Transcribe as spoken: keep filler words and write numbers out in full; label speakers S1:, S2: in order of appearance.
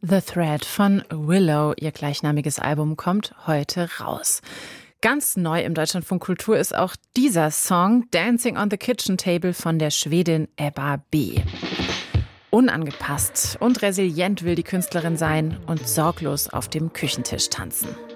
S1: The Thread von Willow. Ihr gleichnamiges Album kommt heute raus. Ganz neu im Deutschlandfunk Kultur ist auch dieser Song Dancing on the Kitchen Table von der Schwedin Ebba B. Unangepasst und resilient will die Künstlerin sein und sorglos auf dem Küchentisch tanzen.